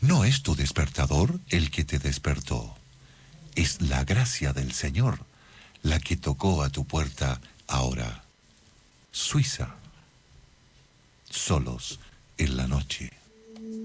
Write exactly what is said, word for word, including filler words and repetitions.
No es tu despertador el que te despertó. Es la gracia del Señor la que tocó a tu puerta ahora. Suiza. Solos en la noche.